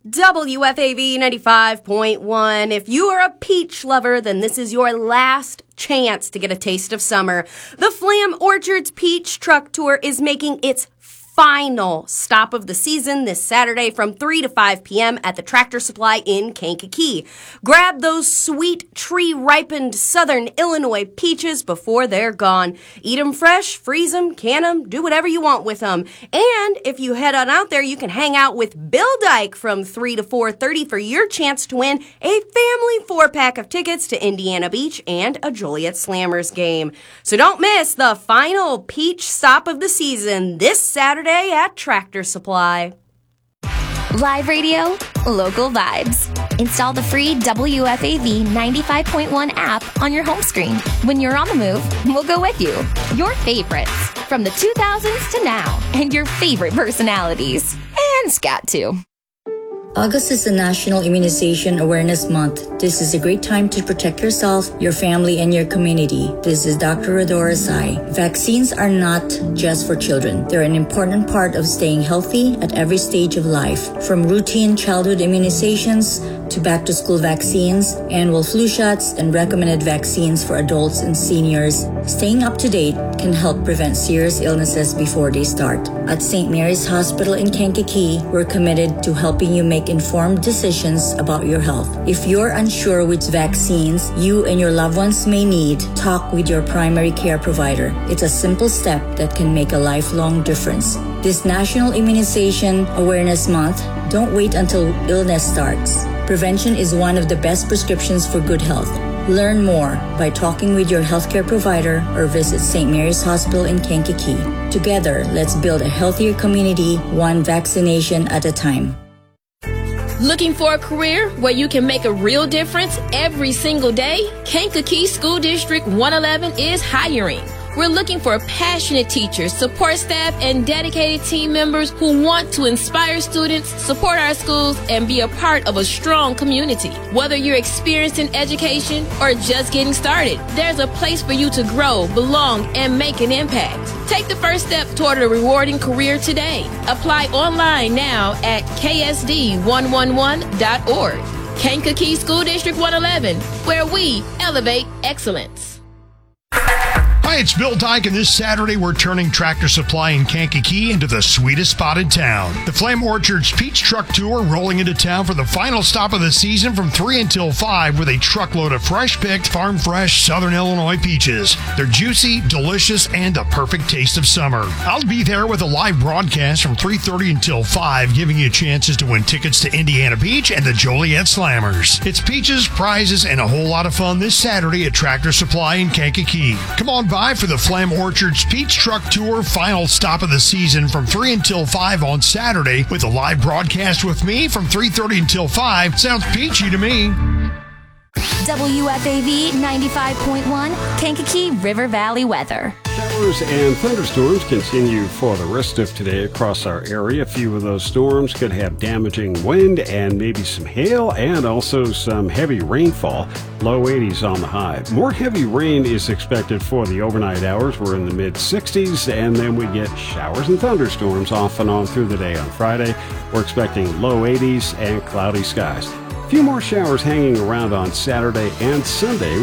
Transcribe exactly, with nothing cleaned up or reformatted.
W F A V ninety-five point one. If you are a peach lover, then this is your last chance to get a taste of summer. The Flam Orchards Peach Truck Tour is making its final stop of the season this Saturday from three to five p.m. at the Tractor Supply in Kankakee. Grab those sweet tree-ripened Southern Illinois peaches before they're gone. Eat them fresh, freeze them, can them, do whatever you want with them. And if you head on out there, you can hang out with Bill Dyke from three to four thirty for your chance to win a family four-pack of tickets to Indiana Beach and a Joliet Slammers game. So don't miss the final peach stop of the season this Saturday at Tractor Supply. Live radio, local vibes. Install the free W F A V ninety-five point one app on your home screen. When you're on the move, we'll go with you. Your favorites from the two thousands to now, and your favorite personalities. And scat too. August is the National Immunization Awareness Month. This is a great time to protect yourself, your family, and your community. This is Doctor Rodora Sai. Vaccines are not just for children. They're an important part of staying healthy at every stage of life. From routine childhood immunizations to back-to-school vaccines, annual flu shots, and recommended vaccines for adults and seniors, staying up to date can help prevent serious illnesses before they start. At Saint Mary's Hospital in Kankakee, we're committed to helping you make informed decisions about your health. If you're unsure which vaccines you and your loved ones may need, talk with your primary care provider. It's a simple step that can make a lifelong difference. This National Immunization Awareness Month, don't wait until illness starts. Prevention is one of the best prescriptions for good health. Learn more by talking with your healthcare provider or visit Saint Mary's Hospital in Kankakee. Together, let's build a healthier community, one vaccination at a time. Looking for a career where you can make a real difference every single day? Kankakee School District one eleven is hiring. We're looking for passionate teachers, support staff, and dedicated team members who want to inspire students, support our schools, and be a part of a strong community. Whether you're experienced in education or just getting started, there's a place for you to grow, belong, and make an impact. Take the first step toward a rewarding career today. Apply online now at K S D one eleven dot org. Kankakee School District one eleven, where we elevate excellence. Hi, it's Bill Dyke, and this Saturday we're turning Tractor Supply in Kankakee into the sweetest spot in town. The Flam Orchards Peach Truck Tour rolling into town for the final stop of the season from three until five with a truckload of fresh-picked, farm-fresh Southern Illinois peaches. They're juicy, delicious, and a perfect taste of summer. I'll be there with a live broadcast from three thirty until five, giving you chances to win tickets to Indiana Beach and the Joliet Slammers. It's peaches, prizes, and a whole lot of fun this Saturday at Tractor Supply in Kankakee. Come on by for the Flam Orchards Peach Truck Tour final stop of the season from three until five on Saturday with a live broadcast with me from three thirty until five. Sounds peachy to me. W F A V ninety-five point one, Kankakee River Valley weather. Showers and thunderstorms continue for the rest of today across our area. A few of those storms could have damaging wind and maybe some hail and also some heavy rainfall. Low eighties on the high. More heavy rain is expected for the overnight hours. We're in the mid sixties, and then we get showers and thunderstorms off and on through the day on Friday. We're expecting low eighties and cloudy skies. A few more showers hanging around on Saturday and Sunday.